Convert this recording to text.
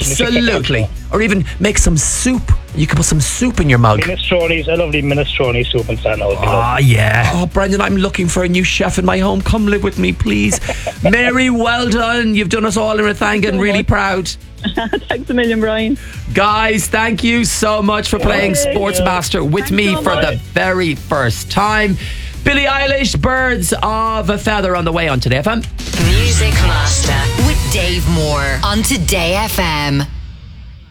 Absolutely. Or even make some soup. You can put some soup in your mug. Minestrone's, a lovely minestrone soup and salad. Oh, yeah. Oh, Brendan, I'm looking for a new chef in my home. Come live with me, please. Mary, well done. You've done us all in Rathangan. And really proud. Thanks a million, Brian. Guys, thank you so much for playing Sportsmaster with me for the very first time. Billie Eilish, Birds of a Feather on the way on Today FM. Music Master with Dave Moore on Today FM.